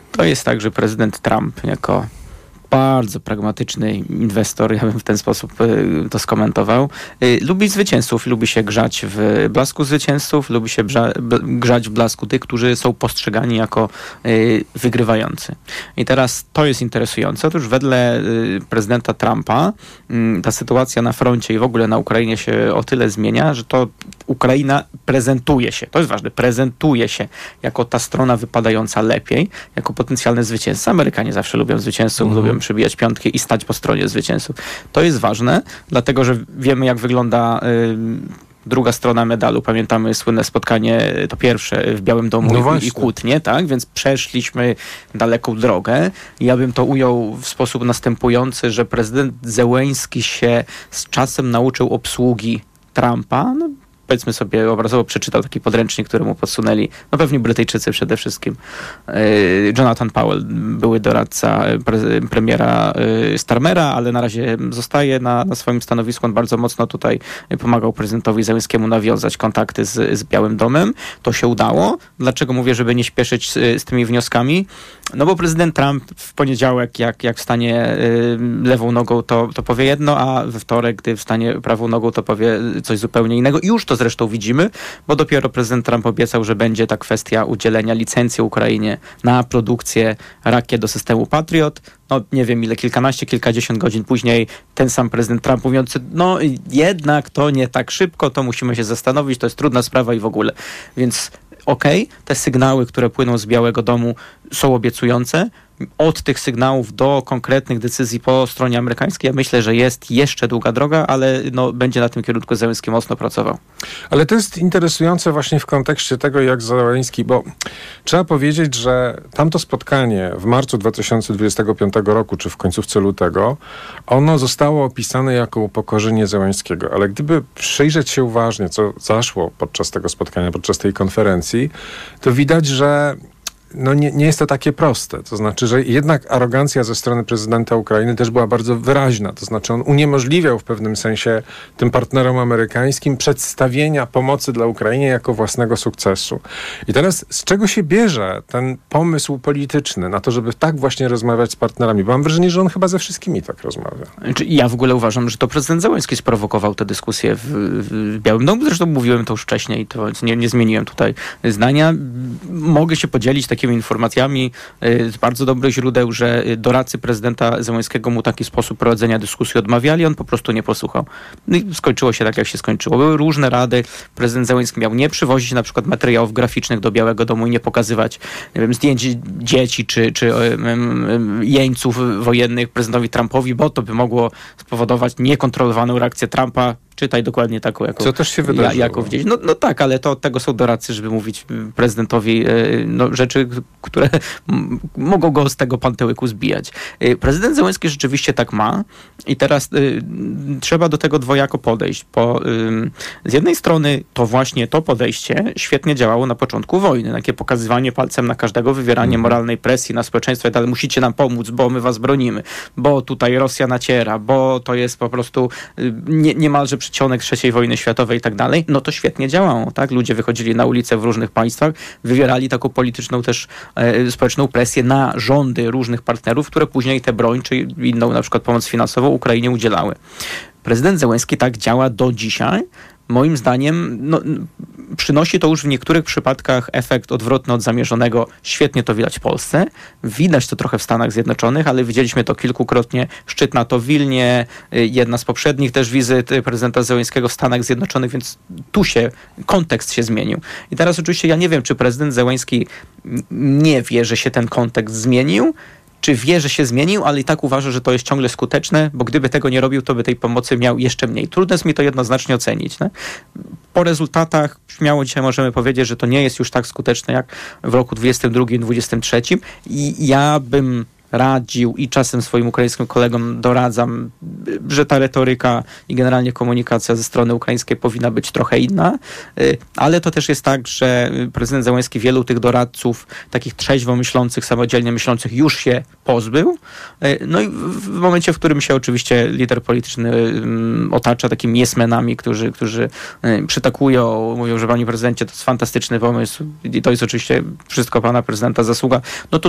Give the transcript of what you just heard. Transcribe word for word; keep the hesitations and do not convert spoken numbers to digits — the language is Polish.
To jest tak, że prezydent Trump jako bardzo pragmatyczny inwestor, ja bym w ten sposób to skomentował, lubi zwycięzców, lubi się grzać w blasku zwycięzców, lubi się brza, grzać w blasku tych, którzy są postrzegani jako wygrywający. I teraz to jest interesujące. Otóż wedle prezydenta Trumpa ta sytuacja na froncie i w ogóle na Ukrainie się o tyle zmienia, że to Ukraina prezentuje się, to jest ważne, prezentuje się jako ta strona wypadająca lepiej, jako potencjalny zwycięzca. Amerykanie zawsze lubią zwycięzców, mhm. lubią przybijać piątki i stać po stronie zwycięzców. To jest ważne, dlatego że wiemy, jak wygląda y, druga strona medalu. Pamiętamy słynne spotkanie, to pierwsze w Białym Domu no i, i kłótnie, tak? Więc przeszliśmy daleką drogę. Ja bym to ujął w sposób następujący, że prezydent Zełenski się z czasem nauczył obsługi Trumpa. No, powiedzmy sobie, obrazowo przeczytał taki podręcznik, który mu podsunęli, no pewnie Brytyjczycy przede wszystkim. Jonathan Powell, były doradca pre- premiera Starmera, ale na razie zostaje na, na swoim stanowisku. On bardzo mocno tutaj pomagał prezydentowi Zełenskiemu nawiązać kontakty z, z Białym Domem. To się udało. Dlaczego mówię, żeby nie śpieszyć z, z tymi wnioskami? No bo prezydent Trump w poniedziałek, jak, jak wstanie lewą nogą, to, to powie jedno, a we wtorek, gdy wstanie prawą nogą, to powie coś zupełnie innego. I już to zresztą widzimy, bo dopiero prezydent Trump obiecał, że będzie ta kwestia udzielenia licencji Ukrainie na produkcję rakiet do systemu Patriot. No nie wiem ile, kilkanaście, kilkadziesiąt godzin później ten sam prezydent Trump mówiący, no jednak to nie tak szybko, to musimy się zastanowić, to jest trudna sprawa i w ogóle. Więc okej, okay, te sygnały, które płyną z Białego Domu są obiecujące. Od tych sygnałów do konkretnych decyzji po stronie amerykańskiej, ja myślę, że jest jeszcze długa droga, ale no, będzie na tym kierunku Zełenski mocno pracował. Ale to jest interesujące właśnie w kontekście tego, jak Zełenski, bo trzeba powiedzieć, że tamto spotkanie w marcu dwa tysiące dwudziestego piątego roku, czy w końcówce lutego, ono zostało opisane jako upokorzenie Zełenskiego, ale gdyby przyjrzeć się uważnie, co zaszło podczas tego spotkania, podczas tej konferencji, to widać, że no nie, nie jest to takie proste. To znaczy, że jednak arogancja ze strony prezydenta Ukrainy też była bardzo wyraźna. To znaczy, on uniemożliwiał w pewnym sensie tym partnerom amerykańskim przedstawienia pomocy dla Ukrainie jako własnego sukcesu. I teraz z czego się bierze ten pomysł polityczny na to, żeby tak właśnie rozmawiać z partnerami? Bo mam wrażenie, że on chyba ze wszystkimi tak rozmawia. Ja w ogóle uważam, że to prezydent Zełenski sprowokował tę dyskusję w, w Białym Domu. Zresztą mówiłem to już wcześniej, to nie, nie zmieniłem tutaj zdania. Mogę się podzielić takimi informacjami z bardzo dobrych źródeł, że doradcy prezydenta Zełenskiego mu taki sposób prowadzenia dyskusji odmawiali, on po prostu nie posłuchał. No i skończyło się tak, jak się skończyło. Były różne rady. Prezydent Zełenski miał nie przywozić na przykład materiałów graficznych do Białego Domu i nie pokazywać, nie wiem, zdjęć dzieci czy, czy um, jeńców wojennych prezydentowi Trumpowi, bo to by mogło spowodować niekontrolowaną reakcję Trumpa. Czytaj dokładnie taką, jaką, Co też się wydarzyło. Ja, jaką widzieć. No, no tak, ale to od tego są doradcy, żeby mówić prezydentowi no, rzeczy, które m- mogą go z tego pantełyku zbijać. Prezydent Zełenski rzeczywiście tak ma i teraz y, trzeba do tego dwojako podejść, bo y, z jednej strony to właśnie to podejście świetnie działało na początku wojny, takie pokazywanie palcem na każdego, wywieranie mm. moralnej presji na społeczeństwo i tak, musicie nam pomóc, bo my was bronimy, bo tutaj Rosja naciera, bo to jest po prostu y, nie, niemalże przedsionek trzeciej wojny światowej i tak dalej, no to świetnie działało, tak? Ludzie wychodzili na ulicę w różnych państwach, wywierali taką polityczną też e, społeczną presję na rządy różnych partnerów, które później tę broń czy inną na przykład pomoc finansową Ukrainie udzielały. Prezydent Zełenski tak działa do dzisiaj. Moim zdaniem no, przynosi to już w niektórych przypadkach efekt odwrotny od zamierzonego. Świetnie to widać w Polsce. Widać to trochę w Stanach Zjednoczonych, ale widzieliśmy to kilkukrotnie. Szczyt NATO w Wilnie, jedna z poprzednich też wizyt prezydenta Zełenskiego w Stanach Zjednoczonych, więc tu się, kontekst się zmienił. I teraz oczywiście ja nie wiem, czy prezydent Zełenski nie wie, że się ten kontekst zmienił, czy wie, że się zmienił, ale i tak uważa, że to jest ciągle skuteczne, bo gdyby tego nie robił, to by tej pomocy miał jeszcze mniej. Trudno jest mi to jednoznacznie ocenić. Nie? Po rezultatach śmiało dzisiaj możemy powiedzieć, że to nie jest już tak skuteczne jak w roku dwudziestym drugim dwudziestym trzecim i ja bym radził i czasem swoim ukraińskim kolegom doradzam, że ta retoryka i generalnie komunikacja ze strony ukraińskiej powinna być trochę inna, ale to też jest tak, że prezydent Zełenski wielu tych doradców, takich trzeźwo myślących, samodzielnie myślących już się pozbył. No i w momencie, w którym się oczywiście lider polityczny otacza takimi yes-menami, którzy, którzy przytakują, mówią, że panie prezydencie, to jest fantastyczny pomysł i to jest oczywiście wszystko pana prezydenta zasługa, no to